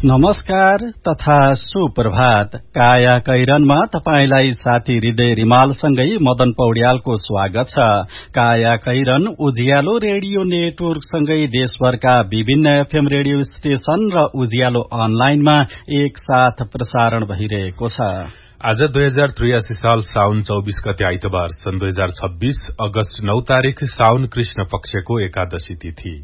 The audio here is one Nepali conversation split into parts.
नमस्कार तथा सुप्रभात। काया कैरनमा तपाईलाई साथी हृदय रिमालसँगै मदन पौड्यालको स्वागत छ। काया कैरन उज्यालो रेडियो नेटवर्क सँगै देशभरका विभिन्न एफएम रेडियो स्टेशन र उज्यालो अनलाइनमा एक साथ प्रसारण भइरहेको छ। आज 2083 साल साउन 24 गते आइतबार सन् 2026 अगस्त 9 तारिक साउन कृष्ण पक्षको एकादशी तिथि।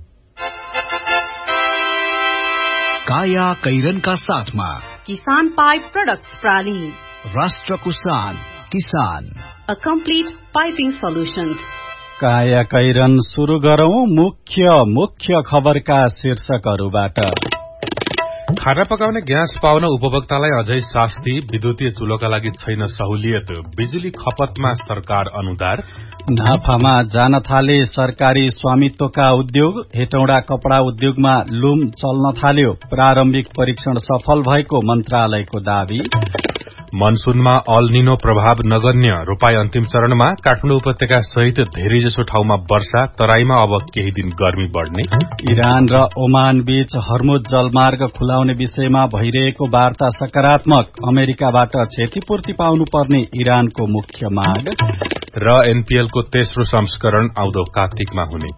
काया कैरनका साथमा किसान पाइप प्रोडक्ट्स प्राली, राष्ट्रको शान किसान, अ कम्प्लिट पाइपिङ सोल्युशन्स। काया कैरन सुरु गरौं मुख्य खबरका शीर्षकहरूबाट। खाना पकाउने ग्यास पाउन उपभोक्तालाई अझै शास्ति, विद्युतीय चुलोका लागि छैन सहुलियत, बिजुली खपतमा सरकार अनुदार, नाफामा जान थाले सरकारी स्वामित्वका उद्योग, हेटौडा कपड़ा उद्योगमा लुम चल्न थाल्यो, प्रारम्भिक परीक्षण सफल भएको मन्त्रालयको दावी, मनसूनमा अल निनो प्रभाव नगण्य, रोपाई अन्तिम चरणमा, काठमाडौँ उपत्यका सहित धेरैजसो ठाउँमा वर्षा, तराईमा अब केही दिन गर्मी बढ्ने, इरान र ओमान बीच हर्मुज जलमार्ग खुलाउने विषयमा भइरहेको वार्ता सकारात्मक, अमेरिकाबाट क्षतिपूर्ति पाउनुपर्ने इरानको मुख्य माग र एनपीएलको तेस्रो संस्करण आउँदो कार्तिकमा हुने।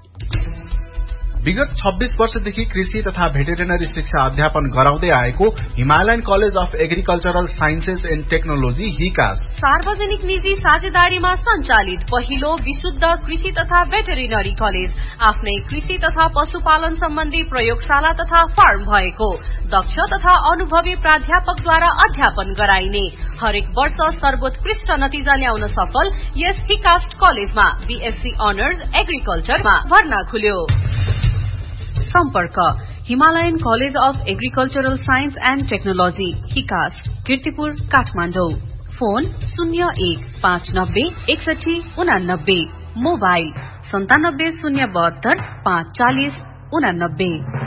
विगत 26 वर्षदेखि कृषि तथा भेटेरिनरी शिक्षा अध्यापन गराउँदै आएको Himalayan college of agricultural sciences and technology हिकास सार्वजनिक निजी साझेदारीमा सञ्चालित पहिलो विशुद्ध कृषि तथा भेटेरिनरी कलेज, आफ्नै कृषि तथा पशुपालन सम्बन्धी प्रयोगशाला तथा फार्म भएको, दक्ष तथा अनुभवी प्राध्यापकद्वारा अध्यापन गराइने, हरेक वर्ष सर्वोत्कृष्ट नतिजा ल्याउन सफल यस हिकास्ट कलेजमा बीएससी अनर्स एग्रिकल्चरमा भर्ना खुल्यो। सम्पर्क Himalayan college of agricultural science and technology हिकास्ट, Kirtipur, Kathmandu. Phone 01596189, mobile 97 072 540 89।